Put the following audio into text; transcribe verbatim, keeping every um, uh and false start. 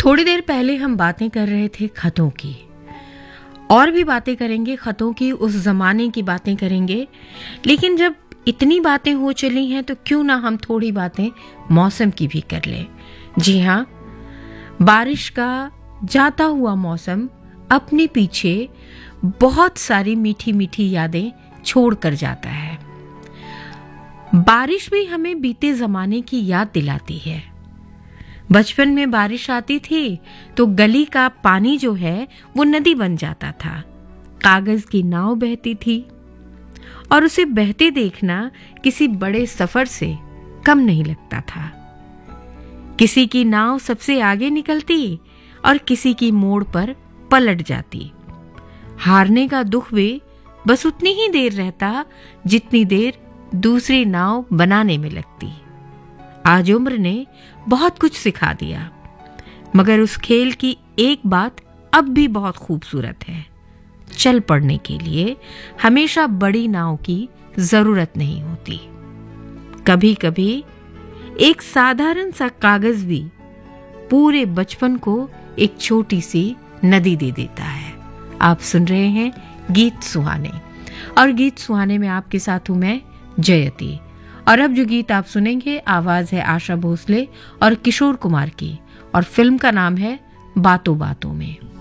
थोड़ी देर पहले हम बातें कर रहे थे खतों की, और भी बातें करेंगे खतों की, उस जमाने की बातें करेंगे। लेकिन जब इतनी बातें हो चली हैं तो क्यों ना हम थोड़ी बातें मौसम की भी कर लें। जी हाँ, बारिश का जाता हुआ मौसम अपने पीछे बहुत सारी मीठी मीठी यादें छोड़ कर जाता है। बारिश भी हमें बीते जमाने की याद दिलाती है। बचपन में बारिश आती थी तो गली का पानी जो है वो नदी बन जाता था, कागज की नाव बहती थी और उसे बहते देखना किसी बड़े सफर से कम नहीं लगता था। किसी की नाव सबसे आगे निकलती और किसी की मोड़ पर पलट जाती। हारने का दुख भी बस उतनी ही देर रहता जितनी देर दूसरी नाव बनाने में लगती। आज उम्र ने बहुत कुछ सिखा दिया, मगर उस खेल की एक बात अब भी बहुत खूबसूरत है। चल पड़ने के लिए हमेशा बड़ी नाव की जरूरत नहीं होती। कभी कभी एक साधारण सा कागज भी पूरे बचपन को एक छोटी सी नदी दे देता है। आप सुन रहे हैं गीत सुहाने, और गीत सुहाने में आपके साथ हूं मैं जयती। और अब जो गीत आप सुनेंगे आवाज है आशा भोसले और किशोर कुमार की, और फिल्म का नाम है बातों बातों में।